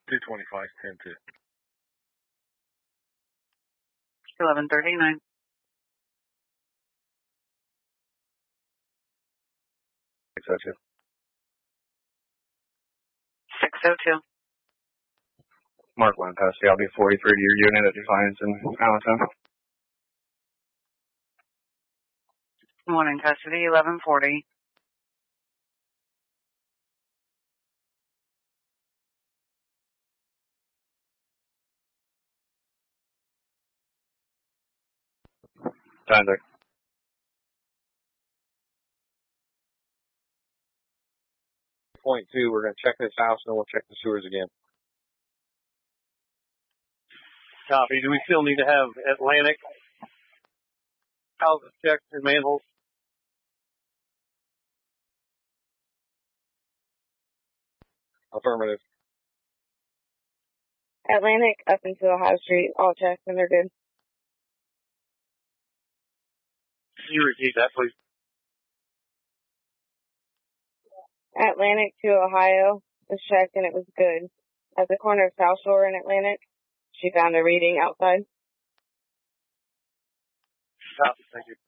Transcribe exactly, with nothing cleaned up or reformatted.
two twenty-five, ten two. eleven thirty-nine. six oh two. six oh two. Mark one, pass the L B forty-three to your unit at Defiance in Allentown. One in custody, eleven forty. Time there. Point two, we're going to check this house and then we'll check the sewers again. Copy. Do we still need to have Atlantic houses checked and manholes? Affirmative. Atlantic up into Ohio Street, all checked and they're good. Can you repeat that, please? Atlantic to Ohio was checked and it was good. At the corner of South Shore and Atlantic, she found a reading outside. Copy. Thank you.